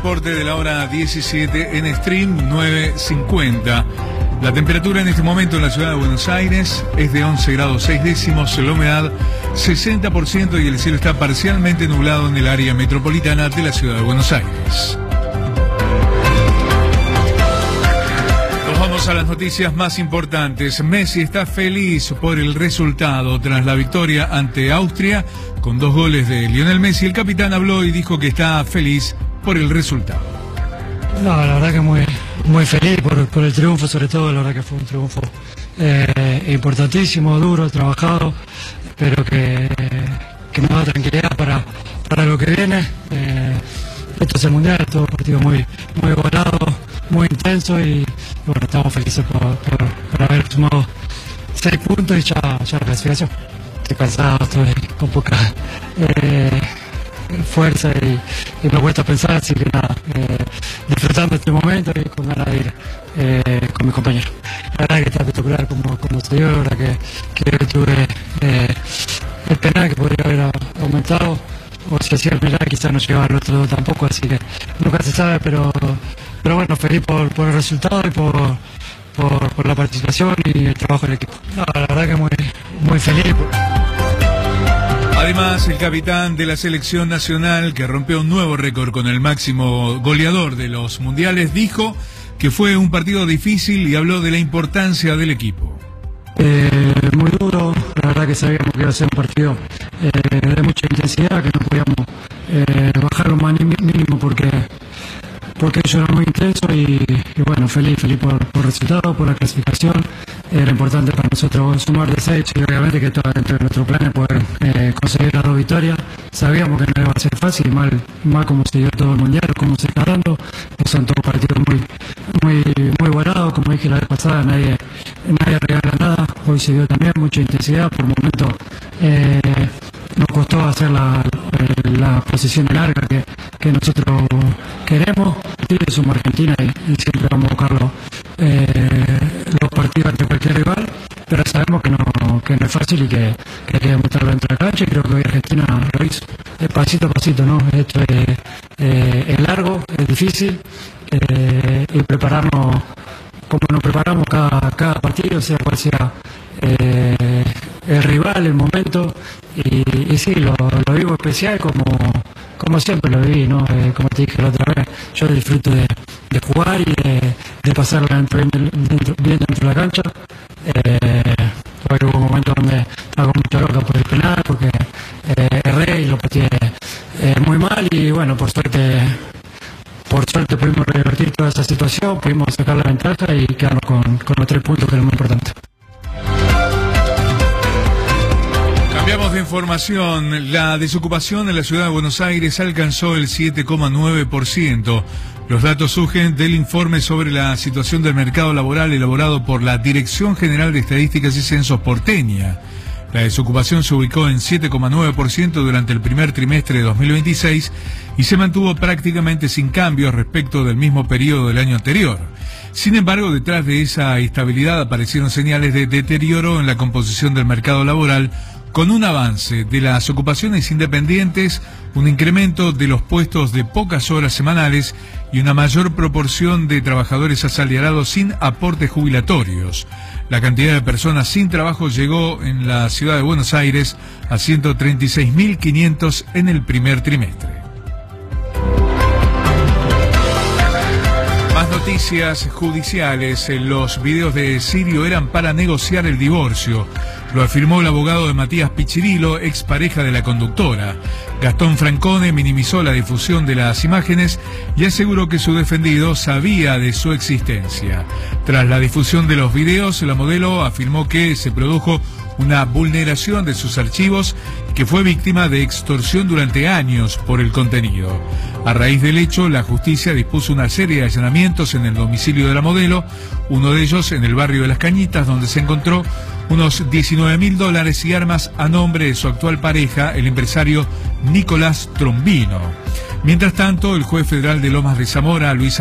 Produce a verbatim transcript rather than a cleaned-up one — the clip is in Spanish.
reporte de la hora diecisiete en Stream nueve cincuenta. La temperatura en este momento en la ciudad de Buenos Aires es de once grados seis décimos, la humedad sesenta por ciento y el cielo está parcialmente nublado en el área metropolitana de la ciudad de Buenos Aires. Nos vamos a las noticias más importantes. Messi está feliz por el resultado tras la victoria ante Austria con dos goles de Lionel Messi. El capitán habló y dijo que está feliz por el resultado. No, la verdad que muy, muy feliz por, por el triunfo, sobre todo. La verdad que fue un triunfo eh, importantísimo, duro, trabajado, pero que, que nos da tranquilidad para, para lo que viene. Eh, esto es el Mundial, todo un partido muy, muy volado, muy intenso y, y bueno, estamos felices por, por, por haber sumado seis puntos y ya, ya la clasificación. Estoy cansado, estoy con poca eh, fuerza y, y me cuesta pensar, así que nada, eh, disfrutando este momento y con ganas de ir eh, con mis compañeros. La verdad que está espectacular como, como se dio, la verdad que, que tuve eh, el penal que podría haber aumentado, o si hacía el penal quizás no llegaba al otro tampoco, así que nunca se sabe, pero, pero bueno, feliz por, por el resultado y por, por, por la participación y el trabajo del equipo. No, la verdad que muy, muy feliz. Además, el capitán de la selección nacional, que rompió un nuevo récord con el máximo goleador de los mundiales, dijo que fue un partido difícil y habló de la importancia del equipo. Eh, muy duro, la verdad que sabíamos que iba a ser un partido eh, de mucha intensidad, que no podíamos eh, bajar lo más mínimo porque, porque ellos eran muy intensos y, y bueno, feliz, feliz por, por el resultado, por la clasificación. Era importante para nosotros sumar de seis y obviamente que estaba dentro de nuestro plan poder eh, conseguir las dos victorias. Sabíamos que no iba a ser fácil, mal, mal como se dio todo el mundial, como se está dando, que son todos partidos muy, muy, muy volados, como dije la vez pasada, nadie, nadie regala nada. Hoy se dio también mucha intensidad, por momentos eh, nos costó hacer la, la posición larga que, que nosotros queremos. Sí, somos Argentina y, y siempre vamos a buscarlo. Eh, los partidos ante cualquier rival, pero sabemos que no, que no es fácil y que, que hay que demostrarlo dentro de la cancha y creo que hoy Argentina lo hizo. Es pasito a pasito, ¿no? Esto es, eh, es largo, es difícil eh, y prepararnos como nos preparamos cada, cada partido, sea cual sea eh, el rival, el momento y, y sí, lo, lo vivo especial como, como siempre lo viví, ¿no? Eh, como te dije la otra vez, yo disfruto de, de jugar y de, de pasarla dentro, dentro, bien dentro de la cancha. Eh, porque hubo momentos donde estaba con mucha loca por el penal, porque eh, erré y lo pateé eh, muy mal y bueno, por suerte por suerte pudimos revertir toda esa situación, pudimos sacar la ventaja y quedarnos con, con los tres puntos, que es lo muy importante. Cambiamos de información. La desocupación en la ciudad de Buenos Aires alcanzó el siete coma nueve por ciento. Los datos surgen del informe sobre la situación del mercado laboral elaborado por la Dirección General de Estadísticas y Censos porteña. La desocupación se ubicó en siete coma nueve por ciento durante el primer trimestre de dos mil veintiséis y se mantuvo prácticamente sin cambios respecto del mismo periodo del año anterior. Sin embargo, detrás de esa estabilidad aparecieron señales de deterioro en la composición del mercado laboral, con un avance de las ocupaciones independientes, un incremento de los puestos de pocas horas semanales y una mayor proporción de trabajadores asalariados sin aportes jubilatorios. La cantidad de personas sin trabajo llegó en la ciudad de Buenos Aires a ciento treinta y seis mil quinientos en el primer trimestre. Más noticias judiciales. Los videos de Sirio eran para negociar el divorcio. Lo afirmó el abogado de Matías Pichirilo, expareja de la conductora. Gastón Francone minimizó la difusión de las imágenes y aseguró que su defendido sabía de su existencia. Tras la difusión de los videos, la modelo afirmó que se produjo una vulneración de sus archivos y que fue víctima de extorsión durante años por el contenido. A raíz del hecho, la justicia dispuso una serie de allanamientos en el domicilio de la modelo, uno de ellos en el barrio de Las Cañitas, donde se encontró unos diecinueve mil dólares y armas a nombre de su actual pareja, el empresario Nicolás Trombino. Mientras tanto, el juez federal de Lomas de Zamora, Luis